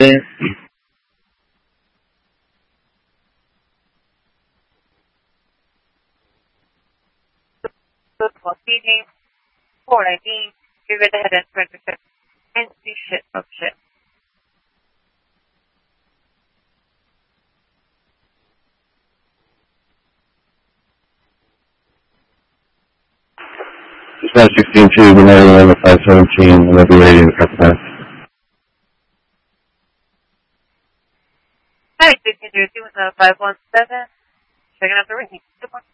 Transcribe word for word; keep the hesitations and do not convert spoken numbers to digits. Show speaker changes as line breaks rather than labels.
Feeding, four nineteen, give it ahead and twenty-six, and see ship of ship.
Dispatch sixteen two, good morning, number five seventeen, we'll be ready to cut that.
Hi, sixteen two, two, five one seven, checking out the ring. Good morning.